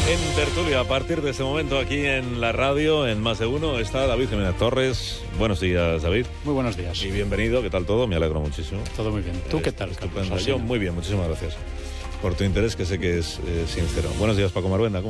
En tertulia, a partir de este momento aquí en la radio, en Más de Uno, está David Jiménez Torres. Buenos días, David. Muy buenos días. Y bienvenido, ¿qué tal todo? Me alegro muchísimo. Todo muy bien. ¿Tú qué tal, Estupendo. Carlos? Yo muy bien, muchísimas gracias por tu interés, que sé que es sincero. Buenos días, Paco Maruenda.